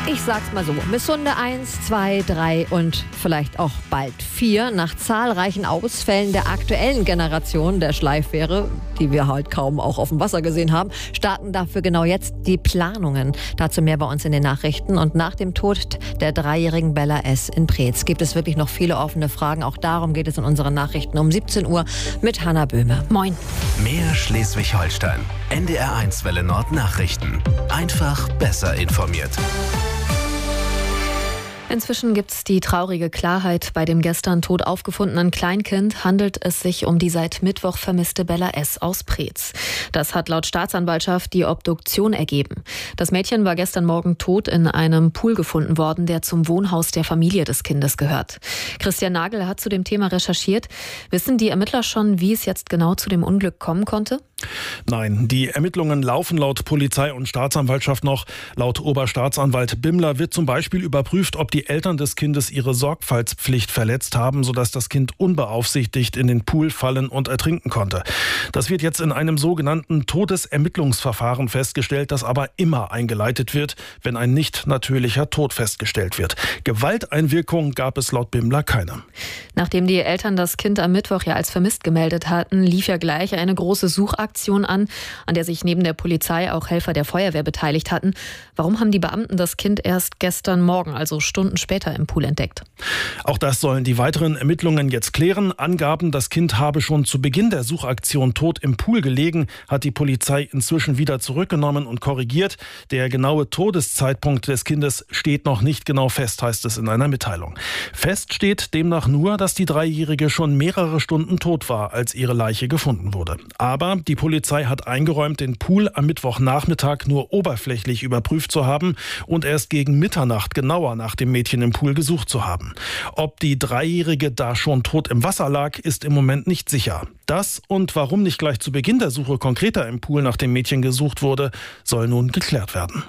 Ich sag's mal so, Misssunde 1, 2, 3 und vielleicht auch bald 4. Nach zahlreichen Ausfällen der aktuellen Generation der Schleiffähre, die wir halt kaum auch auf dem Wasser gesehen haben, starten dafür genau jetzt die Planungen. Dazu mehr bei uns in den Nachrichten. Und nach dem Tod der 3-jährigen Bella S. in Preetz gibt es wirklich noch viele offene Fragen. Auch darum geht es in unseren Nachrichten um 17 Uhr mit Hanna Böhme. Moin. Mehr Schleswig-Holstein. NDR1 Welle Nord Nachrichten. Einfach besser informiert. Inzwischen gibt es die traurige Klarheit. Bei dem gestern tot aufgefundenen Kleinkind handelt es sich um die seit Mittwoch vermisste Bella S. aus Preetz. Das hat laut Staatsanwaltschaft die Obduktion ergeben. Das Mädchen war gestern Morgen tot in einem Pool gefunden worden, der zum Wohnhaus der Familie des Kindes gehört. Christian Nagel hat zu dem Thema recherchiert. Wissen die Ermittler schon, wie es jetzt genau zu dem Unglück kommen konnte? Nein, die Ermittlungen laufen laut Polizei und Staatsanwaltschaft noch. Laut Oberstaatsanwalt Bimmler wird zum Beispiel überprüft, ob die Eltern des Kindes ihre Sorgfaltspflicht verletzt haben, sodass das Kind unbeaufsichtigt in den Pool fallen und ertrinken konnte. Das wird jetzt in einem sogenannten Todesermittlungsverfahren festgestellt, das aber immer eingeleitet wird, wenn ein nicht natürlicher Tod festgestellt wird. Gewalteinwirkung gab es laut Bimmler keine. Nachdem die Eltern das Kind am Mittwoch ja als vermisst gemeldet hatten, lief ja gleich eine große Suchaktion an der sich neben der Polizei auch Helfer der Feuerwehr beteiligt hatten. Warum haben die Beamten das Kind erst gestern Morgen, also Stunden später, im Pool entdeckt? Auch das sollen die weiteren Ermittlungen jetzt klären. Angaben, das Kind habe schon zu Beginn der Suchaktion tot im Pool gelegen, hat die Polizei inzwischen wieder zurückgenommen und korrigiert. Der genaue Todeszeitpunkt des Kindes steht noch nicht genau fest, heißt es in einer Mitteilung. Fest steht demnach nur, dass die 3-Jährige schon mehrere Stunden tot war, als ihre Leiche gefunden wurde. Aber die Polizei hat eingeräumt, den Pool am Mittwochnachmittag nur oberflächlich überprüft zu haben und erst gegen Mitternacht genauer nach dem Mädchen im Pool gesucht zu haben. Ob die 3-Jährige da schon tot im Wasser lag, ist im Moment nicht sicher. Das und warum nicht gleich zu Beginn der Suche konkreter im Pool nach dem Mädchen gesucht wurde, soll nun geklärt werden.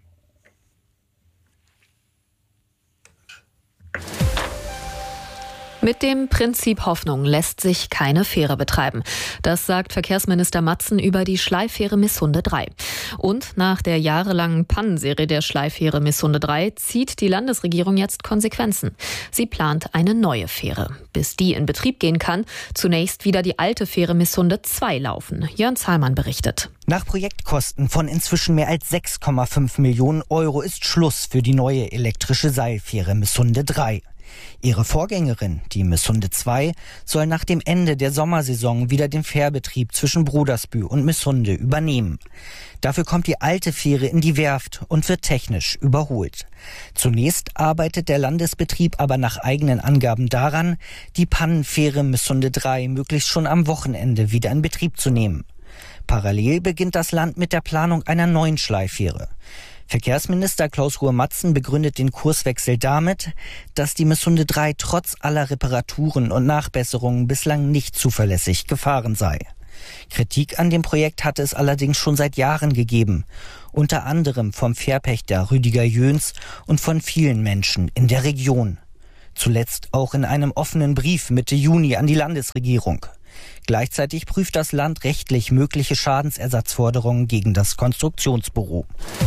Mit dem Prinzip Hoffnung lässt sich keine Fähre betreiben. Das sagt Verkehrsminister Matzen über die Schleiffähre Misssunde 3. Und nach der jahrelangen Pannenserie der Schleiffähre Misssunde 3 zieht die Landesregierung jetzt Konsequenzen. Sie plant eine neue Fähre. Bis die in Betrieb gehen kann, zunächst wieder die alte Fähre Misssunde 2 laufen. Jörn Zahlmann berichtet. Nach Projektkosten von inzwischen mehr als 6,5 Millionen Euro ist Schluss für die neue elektrische Seilfähre Misssunde 3. Ihre Vorgängerin, die Misssunde 2, soll nach dem Ende der Sommersaison wieder den Fährbetrieb zwischen Brudersbühl und Misssunde übernehmen. Dafür kommt die alte Fähre in die Werft und wird technisch überholt. Zunächst arbeitet der Landesbetrieb aber nach eigenen Angaben daran, die Pannenfähre Misssunde 3 möglichst schon am Wochenende wieder in Betrieb zu nehmen. Parallel beginnt das Land mit der Planung einer neuen Schleiffähre. Verkehrsminister Klaus-Ruhe Matzen begründet den Kurswechsel damit, dass die Misssunde 3 trotz aller Reparaturen und Nachbesserungen bislang nicht zuverlässig gefahren sei. Kritik an dem Projekt hatte es allerdings schon seit Jahren gegeben, unter anderem vom Fährpächter Rüdiger Jöns und von vielen Menschen in der Region. Zuletzt auch in einem offenen Brief Mitte Juni an die Landesregierung. Gleichzeitig prüft das Land rechtlich mögliche Schadensersatzforderungen gegen das Konstruktionsbüro.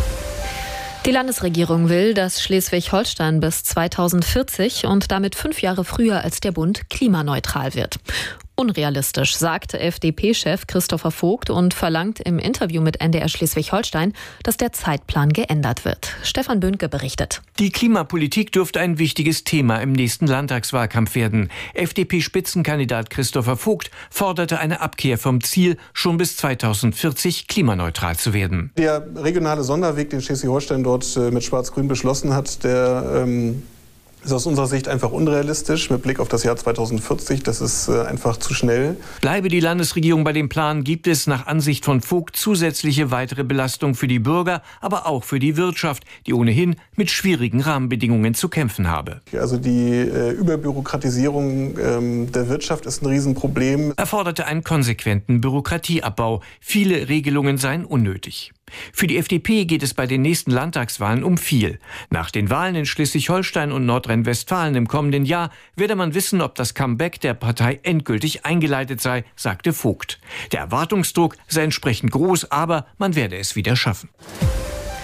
Die Landesregierung will, dass Schleswig-Holstein bis 2040 und damit 5 Jahre früher als der Bund klimaneutral wird. Unrealistisch, sagte FDP-Chef Christopher Vogt und verlangt im Interview mit NDR Schleswig-Holstein, dass der Zeitplan geändert wird. Stefan Böhnke berichtet. Die Klimapolitik dürfte ein wichtiges Thema im nächsten Landtagswahlkampf werden. FDP-Spitzenkandidat Christopher Vogt forderte eine Abkehr vom Ziel, schon bis 2040 klimaneutral zu werden. Der regionale Sonderweg, den Schleswig-Holstein dort mit Schwarz-Grün beschlossen hat, der ist aus unserer Sicht einfach unrealistisch mit Blick auf das Jahr 2040. Das ist einfach zu schnell. Bleibe die Landesregierung bei dem Plan, gibt es nach Ansicht von Vogt zusätzliche weitere Belastung für die Bürger, aber auch für die Wirtschaft, die ohnehin mit schwierigen Rahmenbedingungen zu kämpfen habe. Also die Überbürokratisierung der Wirtschaft ist ein Riesenproblem. Er forderte einen konsequenten Bürokratieabbau. Viele Regelungen seien unnötig. Für die FDP geht es bei den nächsten Landtagswahlen um viel. Nach den Wahlen in Schleswig-Holstein und Nordrhein-Westfalen im kommenden Jahr werde man wissen, ob das Comeback der Partei endgültig eingeleitet sei, sagte Vogt. Der Erwartungsdruck sei entsprechend groß, aber man werde es wieder schaffen.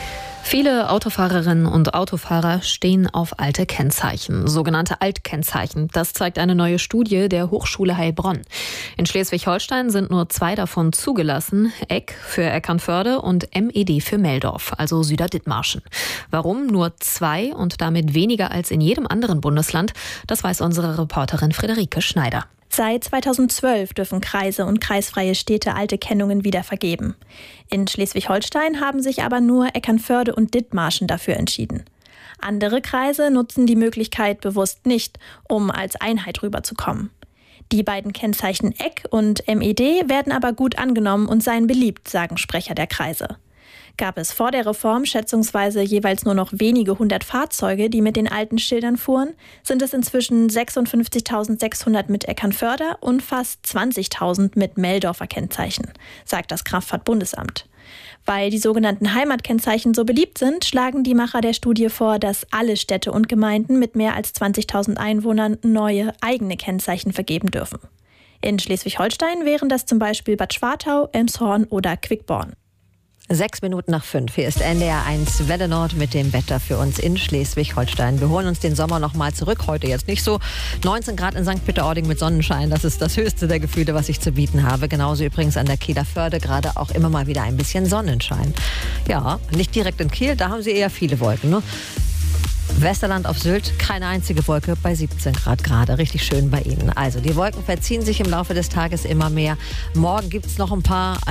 Viele Autofahrerinnen und Autofahrer stehen auf alte Kennzeichen, sogenannte Altkennzeichen. Das zeigt eine neue Studie der Hochschule Heilbronn. In Schleswig-Holstein sind nur 2 davon zugelassen, Eck für Eckernförde und MED für Meldorf, also Süderdithmarschen. Warum nur 2 und damit weniger als in jedem anderen Bundesland, das weiß unsere Reporterin Friederike Schneider. Seit 2012 dürfen Kreise und kreisfreie Städte alte Kennungen wieder vergeben. In Schleswig-Holstein haben sich aber nur Eckernförde und Dithmarschen dafür entschieden. Andere Kreise nutzen die Möglichkeit bewusst nicht, um als Einheit rüberzukommen. Die beiden Kennzeichen Eck und MED werden aber gut angenommen und seien beliebt, sagen Sprecher der Kreise. Gab es vor der Reform schätzungsweise jeweils nur noch wenige 100 Fahrzeuge, die mit den alten Schildern fuhren, sind es inzwischen 56.600 mit Eckernförder und fast 20.000 mit Meldorfer Kennzeichen, sagt das Kraftfahrtbundesamt. Weil die sogenannten Heimatkennzeichen so beliebt sind, schlagen die Macher der Studie vor, dass alle Städte und Gemeinden mit mehr als 20.000 Einwohnern neue eigene Kennzeichen vergeben dürfen. In Schleswig-Holstein wären das zum Beispiel Bad Schwartau, Elmshorn oder Quickborn. 6 Minuten nach 5. Hier ist NDR 1 Welle Nord mit dem Wetter für uns in Schleswig-Holstein. Wir holen uns den Sommer noch mal zurück. Heute jetzt nicht so. 19 Grad in St. Peter-Ording mit Sonnenschein. Das ist das höchste der Gefühle, was ich zu bieten habe. Genauso übrigens an der Kieler Förde. Gerade auch immer mal wieder ein bisschen Sonnenschein. Ja, nicht direkt in Kiel. Da haben sie eher viele Wolken, ne? Westerland auf Sylt, keine einzige Wolke, bei 17 Grad gerade. Richtig schön bei Ihnen. Also die Wolken verziehen sich im Laufe des Tages immer mehr. Morgen gibt es noch ein paar,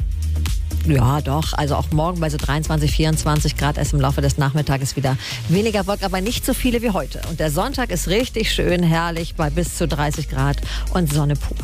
ja, doch. Also auch morgen bei so 23, 24 Grad erst im Laufe des Nachmittages wieder weniger Wolken, aber nicht so viele wie heute. Und der Sonntag ist richtig schön herrlich bei bis zu 30 Grad und Sonne pur.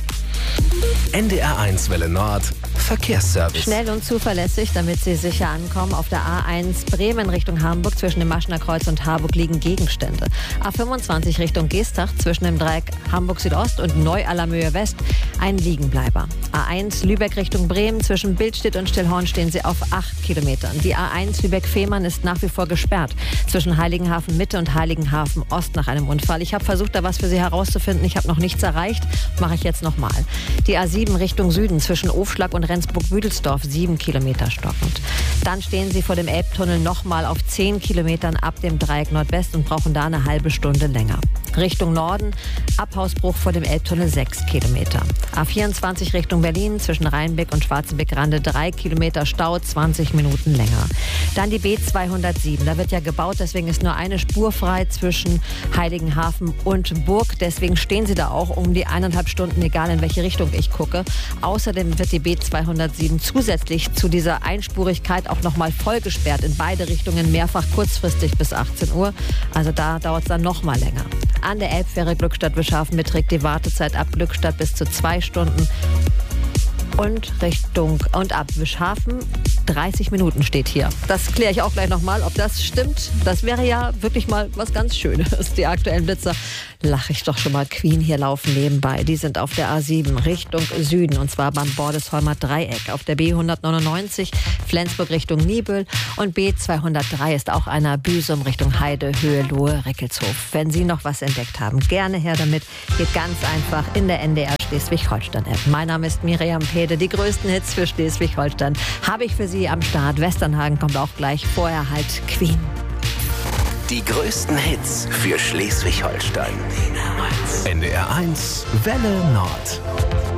NDR 1 Welle Nord Verkehrsservice. Schnell und zuverlässig, damit Sie sicher ankommen. Auf der A1 Bremen Richtung Hamburg zwischen dem Maschener Kreuz und Harburg liegen Gegenstände. A25 Richtung Geestach zwischen dem Dreieck Hamburg Südost und Neu-Allermöhe West ein Liegenbleiber. A1 Lübeck Richtung Bremen zwischen Bildstedt und Stillhorn stehen Sie auf 8 Kilometern. Die A1 Lübeck-Fehmarn ist nach wie vor gesperrt zwischen Heiligenhafen Mitte und Heiligenhafen Ost nach einem Unfall. Ich habe versucht, da was für Sie herauszufinden. Ich habe noch nichts erreicht. Mache ich jetzt nochmal. Die A7 Richtung Süden zwischen Ofschlag und Rendsburg-Büdelsdorf 7 Kilometer stockend. Dann stehen Sie vor dem Elbtunnel nochmal auf 10 Kilometern ab dem Dreieck Nordwest und brauchen da eine halbe Stunde länger. Richtung Norden, Abhausbruch vor dem Elbtunnel 6 Kilometer. A24 Richtung Berlin zwischen Rheinbeck und Schwarzenbeck-Rande 3 Kilometer Stau, 20 Minuten länger. Dann die B207, da wird ja gebaut, deswegen ist nur eine Spur frei zwischen Heiligenhafen und Burg. Deswegen stehen Sie da auch um die 1,5 Stunden, egal in welche Richtung ich gucke. Außerdem wird die B207 zusätzlich zu dieser Einspurigkeit auch nochmal voll gesperrt in beide Richtungen, mehrfach kurzfristig bis 18 Uhr. Also da dauert es dann nochmal länger. An der Elbfähre Glückstadt-Bischhafen beträgt die Wartezeit ab Glückstadt bis zu 2 Stunden. Und ab Bischhafen 30 Minuten steht hier. Das kläre ich auch gleich nochmal, ob das stimmt. Das wäre ja wirklich mal was ganz Schönes. Die aktuellen Blitzer, lache ich doch schon mal, Queen hier laufen nebenbei. Die sind auf der A7 Richtung Süden und zwar beim Bordesholmer Dreieck. Auf der B199 Flensburg Richtung Niebüll und B203 ist auch einer Büsum Richtung Heide, Höhe, Lohe, Reckelshof. Wenn Sie noch was entdeckt haben, gerne her damit. Geht ganz einfach in der NDR Schleswig-Holstein-App. Mein Name ist Miriam Pede. Die größten Hits für Schleswig-Holstein habe ich für Sie am Start. Westernhagen kommt auch gleich. Vorher halt Queen. Die größten Hits für Schleswig-Holstein. NDR 1 Welle Nord.